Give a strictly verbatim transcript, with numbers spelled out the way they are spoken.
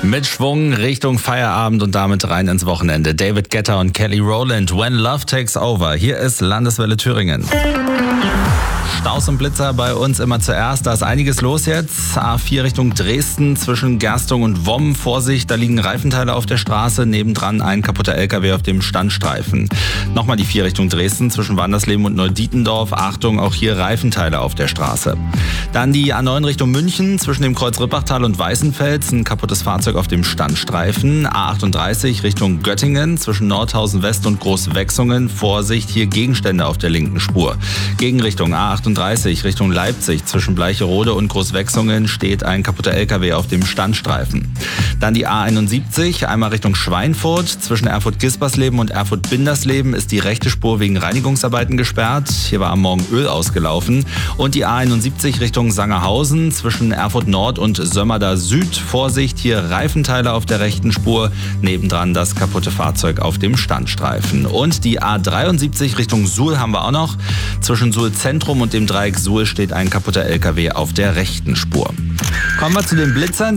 Mit Schwung Richtung Feierabend und damit rein ins Wochenende. David Guetta und Kelly Rowland, When Love Takes Over. Hier ist Landeswelle Thüringen. Staus und Blitzer bei uns immer zuerst. Da ist einiges los jetzt. A vier Richtung Dresden zwischen Gerstung und Womm. Vorsicht, da liegen Reifenteile auf der Straße. Nebendran ein kaputter L K W auf dem Standstreifen. Nochmal die vier Richtung Dresden zwischen Wandersleben und Neudietendorf. Achtung, auch hier Reifenteile auf der Straße. Dann die A neun Richtung München zwischen dem Kreuz Rippachtal und Weißenfels. Ein kaputtes Fahrzeug auf dem Standstreifen. A achtunddreißig Richtung Göttingen zwischen Nordhausen West und Großwechsungen. Vorsicht, hier Gegenstände auf der linken Spur. Gegenrichtung A achtunddreißig Richtung Leipzig zwischen Bleicherode und Großwechsungen steht ein kaputter L K W auf dem Standstreifen. Dann die A einundsiebzig, einmal Richtung Schweinfurt. Zwischen Erfurt-Gispersleben und Erfurt-Bindersleben ist die rechte Spur wegen Reinigungsarbeiten gesperrt. Hier war am Morgen Öl ausgelaufen. Und die A einundsiebzig Richtung Sangerhausen zwischen Erfurt Nord und Sömmerda Süd. Vorsicht, hier Reifenteile auf der rechten Spur. Nebendran das kaputte Fahrzeug auf dem Standstreifen. Und die A dreiundsiebzig Richtung Suhl haben wir auch noch. Zwischen Suhl Zentrum und dem Dreieck Suhl steht ein kaputter L K W auf der rechten Spur. Kommen wir zu den Blitzern.